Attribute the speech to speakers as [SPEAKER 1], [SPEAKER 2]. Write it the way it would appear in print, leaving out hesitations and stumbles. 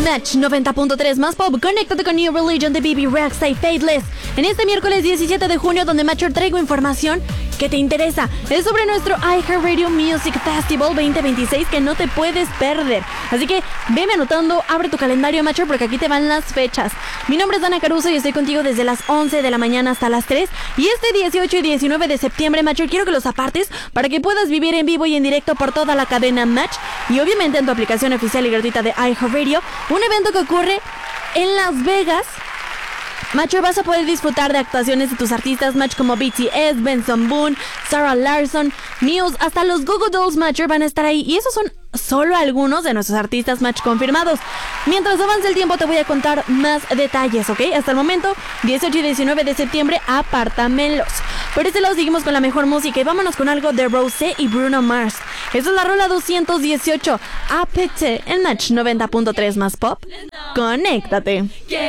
[SPEAKER 1] Match 90.3 más pop. Conéctate con New Religion de BB Rexa y Faithless en este miércoles 17 de junio, donde Matcher traigo información que te interesa. Es sobre nuestro iHeartRadio Music Festival 2026 que no te puedes perder. Así que veme anotando, abre tu calendario, Matcher, porque aquí te van las fechas. Mi nombre es Dana Caruso y estoy contigo desde las 11 de la mañana hasta las 3. Y este 18 y 19 de septiembre, Matcher, quiero que los apartes para que puedas vivir en vivo y en directo por toda la cadena Match y obviamente en tu aplicación oficial y gratuita de iHeartRadio, un evento que ocurre en Las Vegas. Matcher, vas a poder disfrutar de actuaciones de tus artistas Match como BTS, Benson Boone, Sarah Larson, Muse, hasta los Goo Goo Dolls, Matcher, van a estar ahí. Y esos son solo algunos de nuestros artistas Match confirmados. Mientras avance el tiempo te voy a contar más detalles, ¿ok? Hasta el momento, 18 y 19 de septiembre, apártamelos. Por este lado seguimos con la mejor música y vámonos con algo de Rosé y Bruno Mars. Esta es la rola 218, Apete, en Match 90.3 más pop. Conéctate.